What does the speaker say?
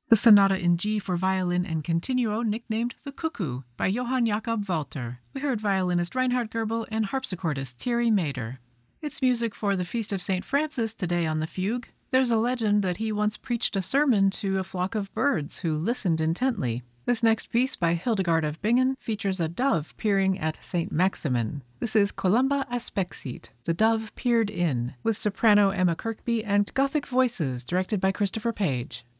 The Sonata in G for violin and continuo, nicknamed The Cuckoo, by Johann Jakob Walter. We heard violinist Reinhard Goebel and harpsichordist Thierry Mader. It's music for the Feast of St. Francis today on the Fugue. There's a legend that he once preached a sermon to a flock of birds who listened intently. This next piece by Hildegard of Bingen features a dove peering at St. Maximin. This is Columba Aspexit, The Dove Peered In, with soprano Emma Kirkby and Gothic voices directed by Christopher Page.